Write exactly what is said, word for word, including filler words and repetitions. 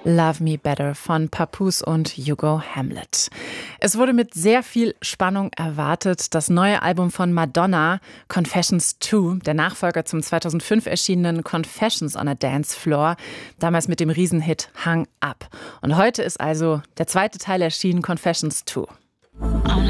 Love Me Better von Papoose und Hugo Hamlet. Es wurde mit sehr viel Spannung erwartet. Das neue Album von Madonna, Confessions zwei, der Nachfolger zum zweitausendfünf erschienenen Confessions on a Dance Floor, damals mit dem Riesenhit Hung Up. Und heute ist also der zweite Teil erschienen, Confessions zwei.